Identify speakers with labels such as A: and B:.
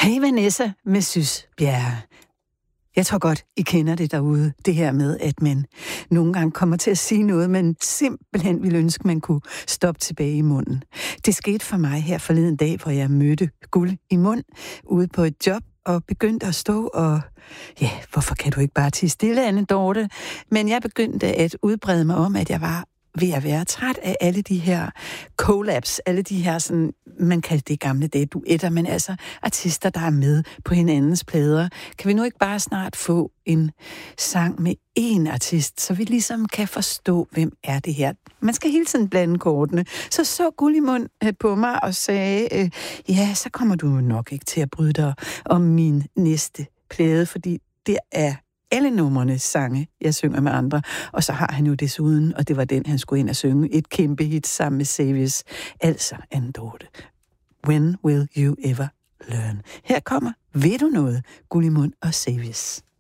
A: Hey Vanessa med Sys Bjerre. Jeg tror godt, I kender det derude, det her med, at man nogle gange kommer til at sige noget, man simpelthen ville ønske, man kunne stoppe tilbage i munden. Det skete for mig her forleden dag, hvor jeg mødte guld i mund ude på et job, og begyndte at stå og, ja, hvorfor kan du ikke bare tie stille, Anne Dorte? Men jeg begyndte at udbrede mig om, at jeg var ved at være træt af alle de her collabs, alle de her, sådan, man kaldte det gamle dage duetter, men altså artister, der er med på hinandens plader. Kan vi nu ikke bare snart få en sang med én artist, så vi ligesom kan forstå, hvem er det her? Man skal hele tiden blande kortene. Så Guld i mund på mig og sagde, ja, så kommer du nok ikke til at bryde dig om min næste plade, fordi det er alle numrene sange, jeg synger med andre. Og så har han jo desuden, og det var den, han skulle ind og synge, et kæmpe hit sammen med Savious. Altså, Anne Dorte. When will you ever learn? Her kommer, ved du noget, Guld i mund og Savious.